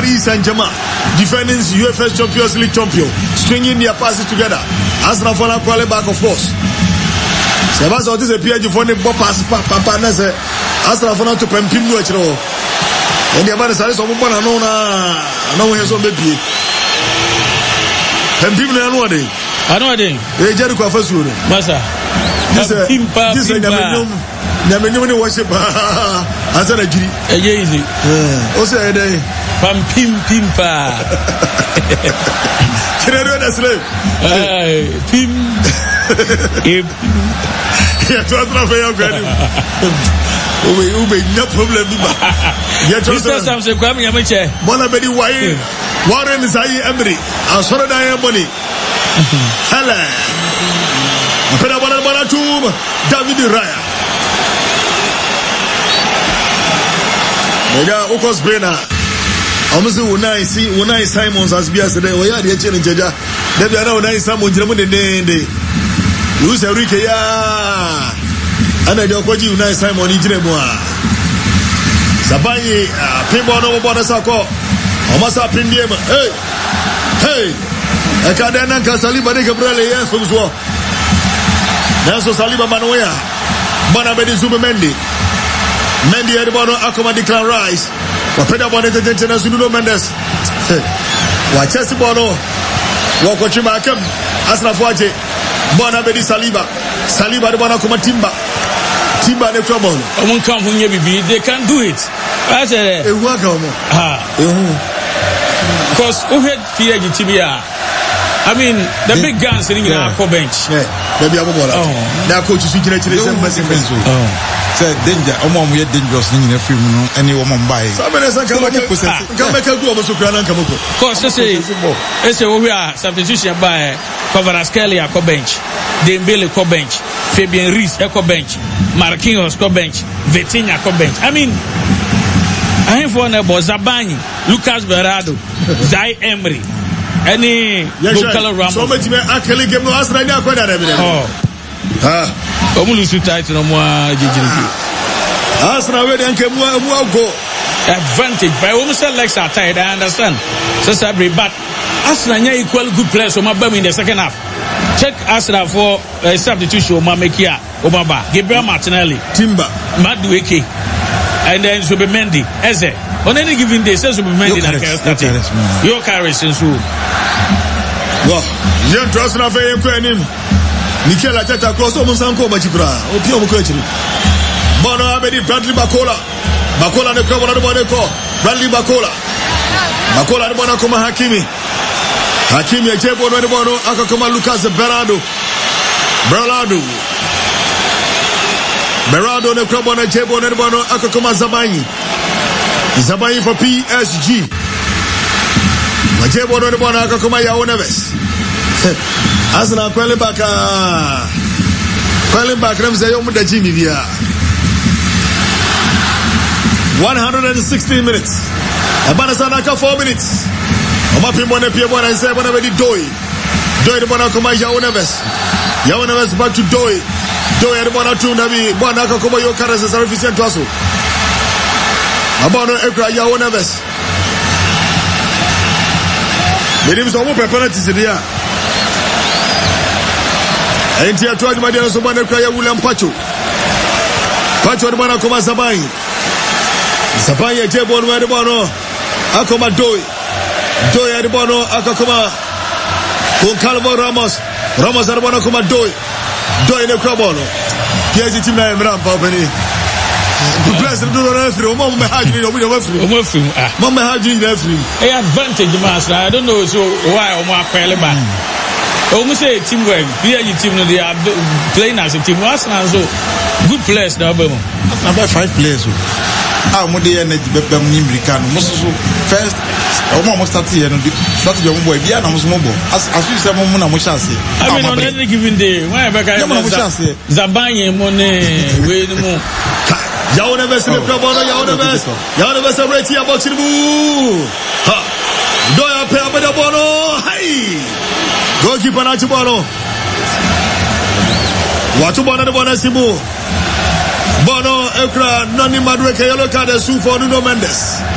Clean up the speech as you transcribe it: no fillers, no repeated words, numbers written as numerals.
Paris Saint-Germain, defending UEFA Champions League champion, stringing their passes together. Arsenal for now call it back, of course. Sebastian is a PG for the pass, Papa Nese. Arsenal for now to Pempim no actually. And the other side is of one no has on the P. Pempim no one day. I know it. They Jericho first rule. Massa. This is Namini worship. As an agri. Easy. Also a day. Pampim Pimpa. Can I do it as slave? Pim. Yeah, to answer for your granny. No problem. Mr. Samson, come here, my chair. Monabedi Wai. Warren is Emery. I'll sort of money. Hello. David Raya. Mega Okos Brena. Almost Unai Simons as Bias today. We are the challenge. They are now nice Simon German day. Use Enrique ya. And I don't want you Unai Simon in Jeremua. Sabayi, Pimbo no border Sako. Omasa Pindium. Hey. Akadana Saliba de Gabriel yes from Zwo. Nelson Saliba Manoya. Bonabedi Zubemendi. Mendy Edbono Akoma Declan Rice. Wapeda Bonete Tena Sununo Mendes. Wachesi Bono. Wakochima Akem. Asna Fuaje. Bonabedi Saliba de Bona Kuma Timba the trouble. I won't come from your baby. They can do it. I said, because who had PGTBR? I mean, the big guns sitting in our bench. Maybe I'm now coach is danger. We are dangerous in a few any woman by. Come make a go over Because it's a we are substitution by Kvaratskhelia co bench, Dembele co bench, Fabian Ruiz co bench, Marquinhos co bench, Vitinha co bench. I mean, I have one about Zabani, Lucas Berardo, Zai Emery. Any Bukala Ramos. So much actually give no answer right now. Omulusu tight no more Arsenal ready and go. Advantage by almost legs are tired, I understand. So Sabri, but Arsenal equal good players so my in the second half. Check Arsenal for substitution Mamekia, Obaba, Gabriel Martinelli, Timber, Madueke, and then Zubemendi, Eze. On any given day, says Zubemendi and your carriage and so. Well, you trust enough for him. Mikel Arteta cross almost uncle Machikura. Opio Mukochi. Bono Abedi Bradley Bacola. Bacola the Cover of the Boneco. Bradley Bacola. Bacola the Bonacoma Hakimi. Hakimi Jebo no Bono Akakoma Lucas Berardo. Berardo the Cover of Jebo no Bono Akakoma Zabayi for PSG. Jebo no Bono Akakoma Yao Neves. Arsenal calling back Ramsey Yomuda Jimmy via 116 minutes. Abanasanaka 4 minutes. Omapimone Piemon and say whenever the Doi the Bonacoma Yao Neves back to Doi the Bonatu Navi Bonaka Kuma Yokaras as a reficient Twasso. Abono Ekra Yao Neves. The names of penalties in the air. And here to my dear Sobana Kaya William Pacho the Bonacoma Zabai Jebon Wedibono Akoma Doi Edibono Akakoma Concalvo Ramos Arbonacoma Doi the Crabono. Here's the team name Rampa Penny. The president do not have Mama Hadri Mama Hadri referee. A advantage, Master. I don't know so why Omar Peleban. Almost say teamwork. PSG team no they are playing as a team. Arsenal so good players now. About 5 players. Mo dey energy be bem ni American. Mo so first mo start here no start your boy bia na mo so mo bo. As you say mo na mo chance. I mean on any given day when I back Zabanye mo ne we mo Yao Neves in the Probono, Yao Neves right here boxing move. Ha. Doya pe abada bono. Hey. Goalkeeper na Chibono. Watu bona de bona simu. Bono Ekra Nani Madueke yellow card su for Nuno Mendes.